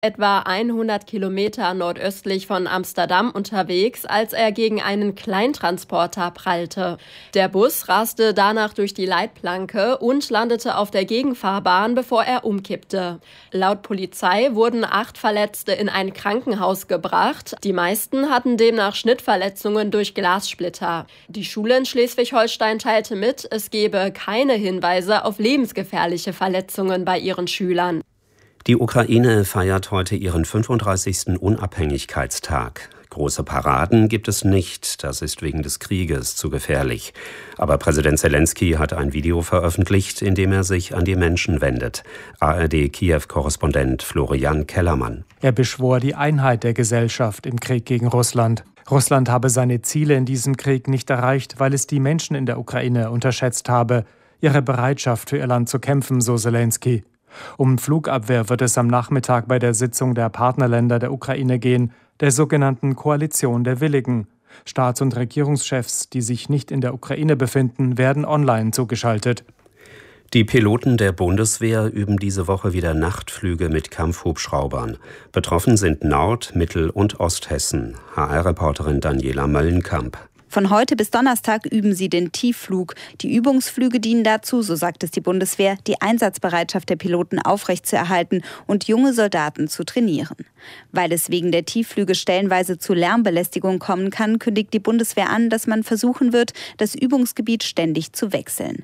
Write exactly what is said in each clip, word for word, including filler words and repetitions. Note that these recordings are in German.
etwa hundert Kilometer nordöstlich von Amsterdam unterwegs, als er gegen einen Kleintransporter prallte. Der Bus raste danach durch die Leitplanke und landete auf der Gegenfahrbahn, bevor er umkippte. Laut Polizei wurden acht Verletzte in ein Krankenhaus gebracht. Die meisten hatten demnach Schnittverletzungen durch Glassplitter. Die Schule in Schleswig-Holstein teilte mit, es gebe keine Hinweise auf lebensgefährliche Verletzungen bei ihren Schülern. Die Ukraine feiert heute ihren fünfunddreißigsten Unabhängigkeitstag. Große Paraden gibt es nicht, das ist wegen des Krieges zu gefährlich. Aber Präsident Zelensky hat ein Video veröffentlicht, in dem er sich an die Menschen wendet. A R D-Kiew-Korrespondent Florian Kellermann. Er beschwor die Einheit der Gesellschaft im Krieg gegen Russland. Russland habe seine Ziele in diesem Krieg nicht erreicht, weil es die Menschen in der Ukraine unterschätzt habe. Ihre Bereitschaft für ihr Land zu kämpfen, so Zelensky. Um Flugabwehr wird es am Nachmittag bei der Sitzung der Partnerländer der Ukraine gehen, der sogenannten Koalition der Willigen. Staats- und Regierungschefs, die sich nicht in der Ukraine befinden, werden online zugeschaltet. Die Piloten der Bundeswehr üben diese Woche wieder Nachtflüge mit Kampfhubschraubern. Betroffen sind Nord-, Mittel- und Osthessen. H R-Reporterin Daniela Möllenkamp. Von heute bis Donnerstag üben sie den Tiefflug. Die Übungsflüge dienen dazu, so sagt es die Bundeswehr, die Einsatzbereitschaft der Piloten aufrechtzuerhalten und junge Soldaten zu trainieren. Weil es wegen der Tiefflüge stellenweise zu Lärmbelästigung kommen kann, kündigt die Bundeswehr an, dass man versuchen wird, das Übungsgebiet ständig zu wechseln.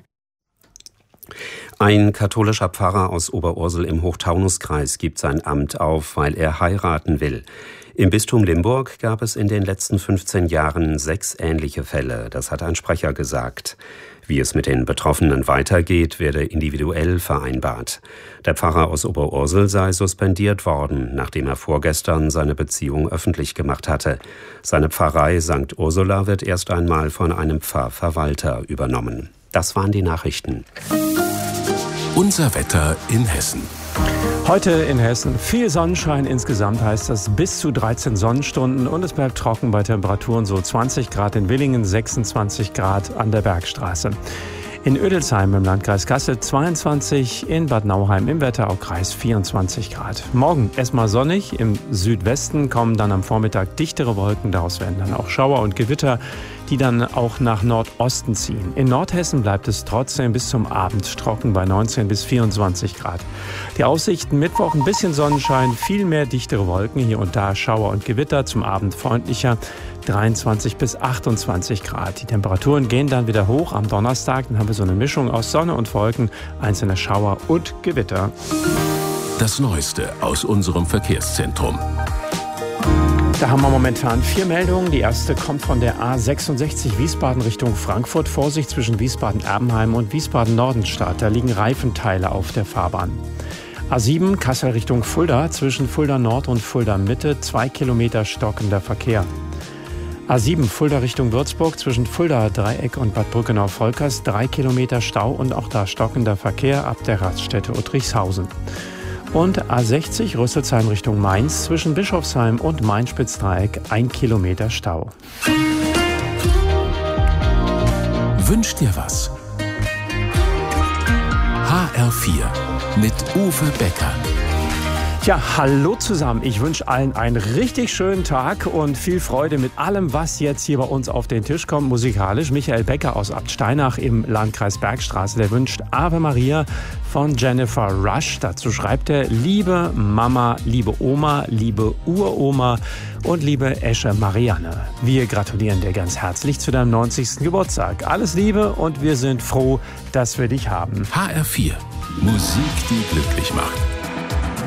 Ein katholischer Pfarrer aus Oberursel im Hochtaunuskreis gibt sein Amt auf, weil er heiraten will. Im Bistum Limburg gab es in den letzten fünfzehn Jahren sechs ähnliche Fälle, das hat ein Sprecher gesagt. Wie es mit den Betroffenen weitergeht, werde individuell vereinbart. Der Pfarrer aus Oberursel sei suspendiert worden, nachdem er vorgestern seine Beziehung öffentlich gemacht hatte. Seine Pfarrei Sankt Ursula wird erst einmal von einem Pfarrverwalter übernommen. Das waren die Nachrichten. Unser Wetter in Hessen. Heute in Hessen viel Sonnenschein, insgesamt heißt das bis zu dreizehn Sonnenstunden und es bleibt trocken bei Temperaturen so zwanzig Grad in Willingen, sechsundzwanzig Grad an der Bergstraße. In Ödelsheim im Landkreis Kassel zweiundzwanzig, in Bad Nauheim im Wetteraukreis vierundzwanzig Grad. Morgen erstmal sonnig, im Südwesten kommen dann am Vormittag dichtere Wolken, daraus werden dann auch Schauer und Gewitter, die dann auch nach Nordosten ziehen. In Nordhessen bleibt es trotzdem bis zum Abend trocken bei neunzehn bis vierundzwanzig Grad. Die Aussichten Mittwoch ein bisschen Sonnenschein, viel mehr dichtere Wolken, hier und da Schauer und Gewitter, zum Abend freundlicher, dreiundzwanzig bis achtundzwanzig Grad. Die Temperaturen gehen dann wieder hoch am Donnerstag, dann haben wir so eine Mischung aus Sonne und Wolken, einzelne Schauer und Gewitter. Das Neueste aus unserem Verkehrszentrum. Da haben wir momentan vier Meldungen. Die erste kommt von der A sechsundsechzig Wiesbaden Richtung Frankfurt. Vorsicht zwischen Wiesbaden-Erbenheim und Wiesbaden-Nordenstadt. Da liegen Reifenteile auf der Fahrbahn. A sieben Kassel Richtung Fulda. Zwischen Fulda Nord und Fulda Mitte zwei Kilometer stockender Verkehr. A sieben Fulda Richtung Würzburg. Zwischen Fulda Dreieck und Bad Brückenau-Volkers drei Kilometer Stau und auch da stockender Verkehr ab der Raststätte Uttrichshausen. Und A sechzig Rüsselsheim Richtung Mainz, zwischen Bischofsheim und Main-Spitz-Dreieck ein Kilometer Stau. Wünsch dir was? H R vier mit Uwe Becker. Ja, hallo zusammen. Ich wünsche allen einen richtig schönen Tag und viel Freude mit allem, was jetzt hier bei uns auf den Tisch kommt, musikalisch. Michael Becker aus Abt Steinach im Landkreis Bergstraße, der wünscht Ave Maria von Jennifer Rush. Dazu schreibt er: Liebe Mama, liebe Oma, liebe Uroma und liebe Esche Marianne. Wir gratulieren dir ganz herzlich zu deinem neunzigsten Geburtstag. Alles Liebe und wir sind froh, dass wir dich haben. H R vier. Musik, die glücklich macht.